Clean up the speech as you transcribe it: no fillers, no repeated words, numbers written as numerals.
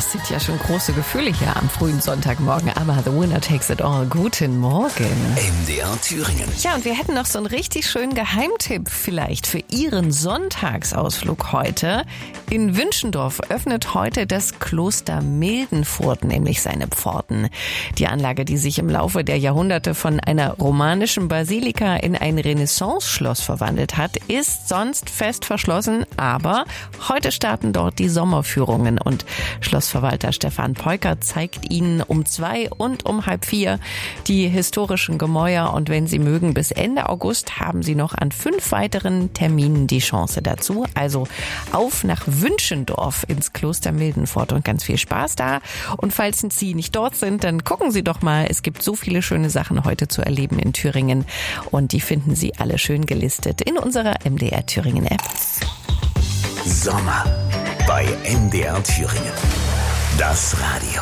Das sind ja schon große Gefühle hier am frühen Sonntagmorgen. Aber The Winner Takes It All. Guten Morgen. MDR Thüringen. Ja, und wir hätten noch so einen richtig schönen Geheimtipp vielleicht für Ihren Sonntagsausflug heute. In Wünschendorf öffnet heute das Kloster Mildenfurt nämlich seine Pforten. Die Anlage, die sich im Laufe der Jahrhunderte von einer romanischen Basilika in ein Renaissance-Schloss verwandelt hat, ist sonst fest verschlossen. Aber heute starten dort die Sommerführungen und Schlossverwalter Stefan Peuker zeigt Ihnen um 2 und um 3:30 die historischen Gemäuer. Und wenn Sie mögen, bis Ende August haben Sie noch an 5 weiteren Terminen die Chance dazu. Also auf nach Wünschendorf ins Kloster Mildenfurt und ganz viel Spaß da. Und falls Sie nicht dort sind, dann gucken Sie doch mal. Es gibt so viele schöne Sachen heute zu erleben in Thüringen. Und die finden Sie alle schön gelistet in unserer MDR Thüringen App. Sommer bei MDR Thüringen. Das Radio.